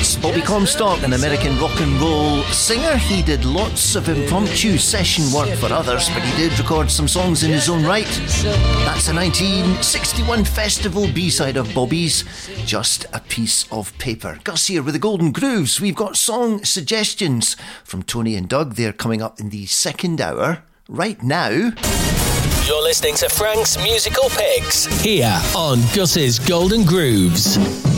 was Bobby Comstock, an American rock and roll singer. He did lots of impromptu session work for others, but he did record some songs in his own right. That's a 1961 festival B-side of Bobby's, Just a Piece of Paper. Gus here with the Golden Grooves. We've got song suggestions from Tony and Doug. They're coming up in the second hour. Right now, you're listening to Frank's Musical Picks here on Gus's Golden Grooves.